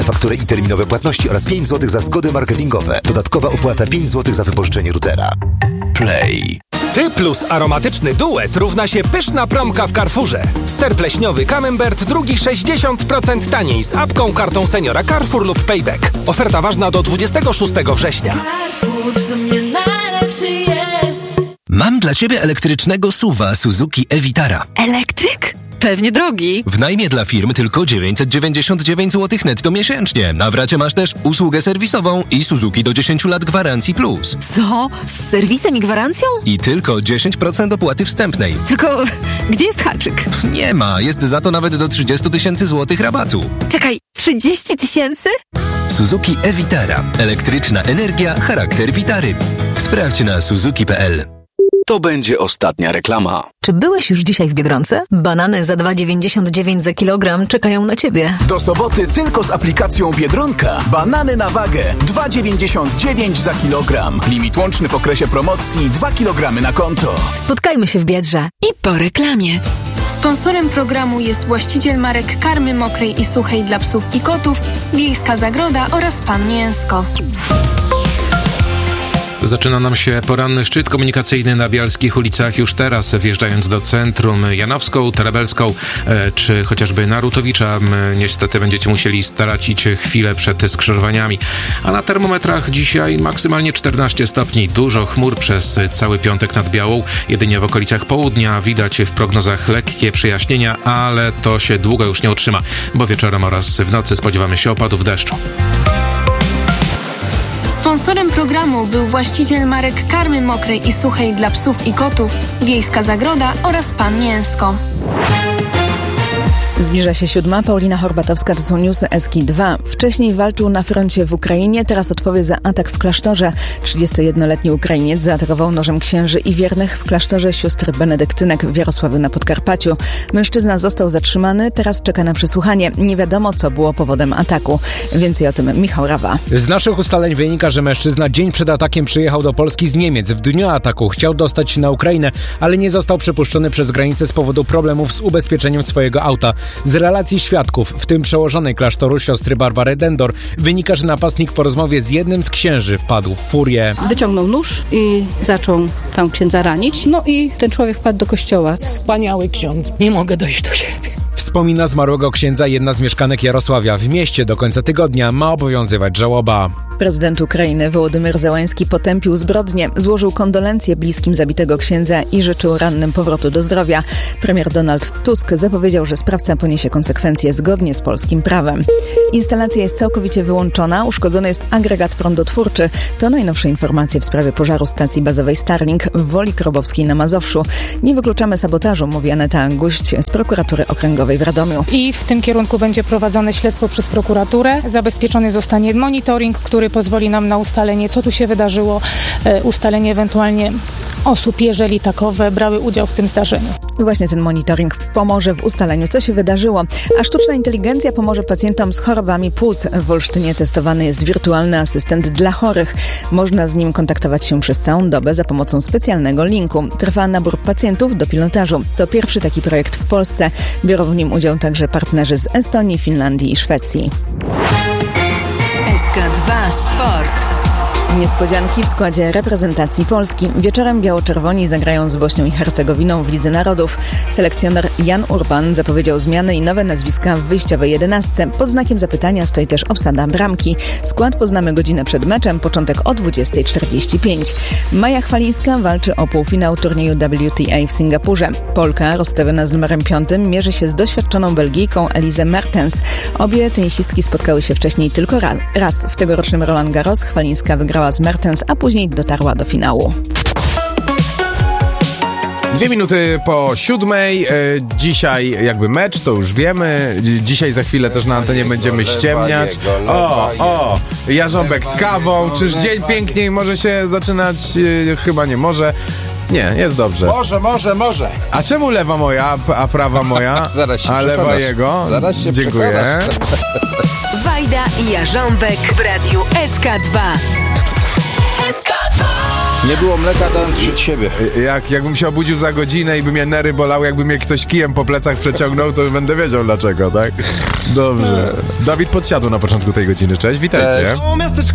Faktury i terminowe płatności oraz 5 zł za zgody marketingowe. Dodatkowa opłata 5 zł za wypożyczenie routera. Play. Ty plus aromatyczny duet równa się pyszna promka w Carrefourze. Ser pleśniowy Camembert, drugi 60% taniej z apką, kartą seniora Carrefour lub Payback. Oferta ważna do 26 września. Carrefour w sumie najlepszy jest. Mam dla Ciebie elektrycznego SUV-a Suzuki e-Vitara. Elektryk? Pewnie drogi. W najmie dla firm tylko 999 zł netto miesięcznie. Na w racie masz też usługę serwisową i Suzuki do 10 lat gwarancji plus. Co? Z serwisem i gwarancją? I tylko 10% opłaty wstępnej. Tylko gdzie jest haczyk? Nie ma, jest za to nawet do 30 000 złotych rabatu. Czekaj, 30 000? Suzuki e-Vitara. Elektryczna energia, charakter Vitary. Sprawdź na suzuki.pl. To będzie ostatnia reklama. Czy byłeś już dzisiaj w Biedronce? Banany za 2,99 za kilogram czekają na Ciebie. Do soboty tylko z aplikacją Biedronka. Banany na wagę 2,99 za kilogram. Limit łączny w okresie promocji 2 kg na konto. Spotkajmy się w Biedrze i po reklamie. Sponsorem programu jest właściciel marek karmy mokrej i suchej dla psów i kotów, Wiejska Zagroda oraz Pan Mięsko. Zaczyna nam się poranny szczyt komunikacyjny na bialskich ulicach już teraz, wjeżdżając do centrum. Janowską, Tarabelską czy chociażby Narutowicza. Niestety będziecie musieli stracić chwilę przed skrzyżowaniami. A na termometrach dzisiaj maksymalnie 14 stopni. Dużo chmur przez cały piątek nad Białą. Jedynie w okolicach południa widać w prognozach lekkie przejaśnienia, ale to się długo już nie utrzyma, bo wieczorem oraz w nocy spodziewamy się opadów deszczu. Sponsorem programu był właściciel marek karmy mokrej i suchej dla psów i kotów, Wiejska Zagroda oraz Pan Mięsko. Zbliża się 7. Paulina Horbatowska, to są newsy SK2. Wcześniej walczył na froncie w Ukrainie, teraz odpowie za atak w klasztorze. 31-letni Ukrainiec zaatakował nożem księży i wiernych w klasztorze sióstr benedyktynek w Jarosławiu na Podkarpaciu. Mężczyzna został zatrzymany, teraz czeka na przesłuchanie. Nie wiadomo, co było powodem ataku. Więcej o tym Michał Rawa. Z naszych ustaleń wynika, że mężczyzna dzień przed atakiem przyjechał do Polski z Niemiec. W dniu ataku chciał dostać się na Ukrainę, ale nie został przepuszczony przez granicę z powodu problemów z ubezpieczeniem swojego auta. Z relacji świadków, w tym przełożonej klasztoru siostry Barbary Dendor, wynika, że napastnik po rozmowie z jednym z księży wpadł w furię. Wyciągnął nóż i zaczął tam księdza ranić. No i ten człowiek wpadł do kościoła. Wspaniały ksiądz. Nie mogę dojść do siebie. Wspomina zmarłego księdza jedna z mieszkanek Jarosławia. W mieście do końca tygodnia ma obowiązywać żałoba. Prezydent Ukrainy Wołodymyr Zełański potępił zbrodnię, złożył kondolencje bliskim zabitego księdza i życzył rannym powrotu do zdrowia. Premier Donald Tusk zapowiedział, że sprawca poniesie konsekwencje zgodnie z polskim prawem. Instalacja jest całkowicie wyłączona, uszkodzony jest agregat prądotwórczy. To najnowsze informacje w sprawie pożaru stacji bazowej Starlink w Woli Krobowskiej na Mazowszu. Nie wykluczamy sabotażu, mówi Aneta Anguść z prokuratury okręgowej w Radomiu. I w tym kierunku będzie prowadzone śledztwo przez prokuraturę. Zabezpieczony zostanie monitoring, który pozwoli nam na ustalenie, co tu się wydarzyło, ustalenie ewentualnie osób, jeżeli takowe brały udział w tym zdarzeniu. Właśnie ten monitoring pomoże w ustaleniu, co się wydarzyło, a sztuczna inteligencja pomoże pacjentom z chorobami płuc. W Olsztynie testowany jest wirtualny asystent dla chorych. Można z nim kontaktować się przez całą dobę za pomocą specjalnego linku. Trwa nabór pacjentów do pilotażu. To pierwszy taki projekt w Polsce. Biorą w nim udział także partnerzy z Estonii, Finlandii i Szwecji. SK2 Sport. Niespodzianki w składzie reprezentacji Polski. Wieczorem biało-czerwoni zagrają z Bośnią i Hercegowiną w Lidze Narodów. Selekcjoner Jan Urban zapowiedział zmiany i nowe nazwiska w wyjściowej 11. Pod znakiem zapytania stoi też obsada bramki. Skład poznamy godzinę przed meczem, początek o 20:45. Maja Chwalińska walczy o półfinał turnieju WTA w Singapurze. Polka, rozstawiona z numerem 5, mierzy się z doświadczoną Belgijką Elise Mertens. Obie tenisistki spotkały się wcześniej tylko raz. W tegorocznym Roland Garros Chwalińska wygrała z Mertens, a później dotarła do finału. 2 minuty po 7. Dzisiaj jakby mecz, to już wiemy. Dzisiaj za chwilę też na antenie będziemy ściemniać. O, Jarząbek z kawą. Czyż dzień piękniej może się zaczynać? Chyba nie może. Nie, jest dobrze. Może. A czemu lewa moja, a prawa moja? Zaraz się a lewa jego? Zaraz się dziękuję. Wajda i Jarząbek w radiu SK2. SK2. Nie było mleka, dałem coś od siebie. Jakbym się obudził za godzinę i by mnie nery bolały, jakby mnie ktoś kijem po plecach przeciągnął, to będę wiedział dlaczego, tak? Dobrze. Dawid podsiadł na początku tej godziny. Cześć, witajcie. Cześć.